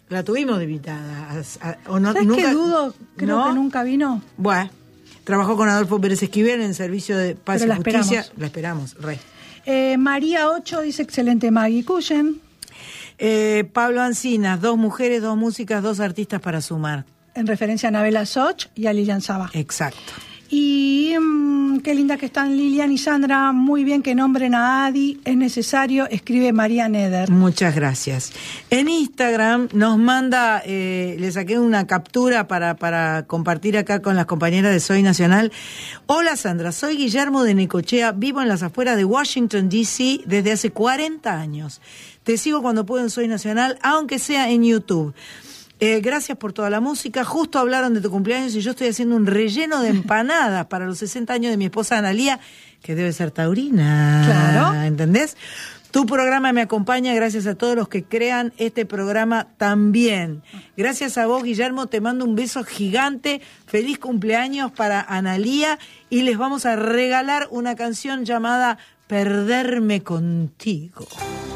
La tuvimos de invitada. ¿O no? ¿Sabes Nunca, qué dudo? Creo que nunca vino. Bueno, trabajó con Adolfo Pérez Esquivel en el Servicio de Paz y Justicia. La esperamos, re. María 8 dice excelente Maggie Cullen. Pablo Ancinas, 2 mujeres, 2 músicas, 2 artistas para sumar. En referencia a Anabela Soch y a Lilian Saba. Exacto. Y qué linda que están Lilian y Sandra, muy bien que nombren a Adi, es necesario, escribe María Neder. Muchas gracias. En Instagram nos manda, le saqué una captura para compartir acá con las compañeras de Soy Nacional. Hola Sandra, soy Guillermo de Necochea, vivo en las afueras de Washington, D.C. desde hace 40 años. Te sigo cuando puedo en Soy Nacional, aunque sea en YouTube. Gracias por toda la música. Justo hablaron de tu cumpleaños y yo estoy haciendo un relleno de empanadas para los 60 años de mi esposa Analía, que debe ser taurina. Claro. ¿Entendés? Tu programa me acompaña, gracias a todos los que crean este programa también. Gracias a vos, Guillermo, te mando un beso gigante. Feliz cumpleaños para Analía y les vamos a regalar una canción llamada Perderme Contigo.